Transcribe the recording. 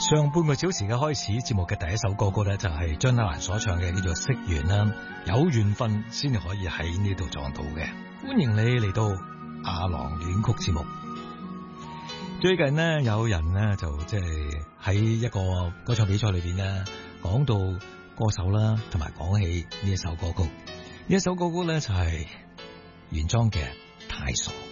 上半個小時嘅開始節目嘅第一首歌曲咧，就係張德蘭所唱嘅，叫做《惜緣》啦。有緣分先至可以喺呢度撞到嘅。歡迎你嚟到阿郎戀曲節目。最近呢，有人呢就即係喺一個歌唱比賽裏邊呢，講到歌手啦，同埋講起呢一首歌曲。呢一首歌曲咧就係原裝嘅《太傻》。